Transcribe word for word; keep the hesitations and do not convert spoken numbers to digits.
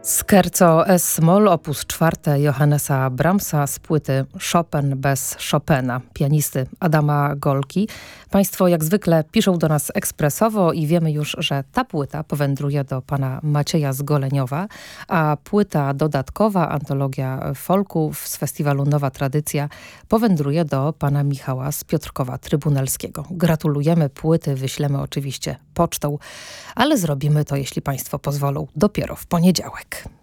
Scherzo es-moll opus czwarte Johannesa Brahmsa z płyty Chopin bez Chopina, pianisty Adama Golki. Państwo jak zwykle piszą do nas ekspresowo i wiemy już, że ta płyta powędruje do pana Macieja z Goleniowa, a płyta dodatkowa, antologia folków z festiwalu Nowa Tradycja, powędruje do pana Michała z Piotrkowa Trybunalskiego. Gratulujemy płyty, wyślemy oczywiście pocztą, ale zrobimy to, jeśli państwo pozwolą, dopiero w poniedziałek.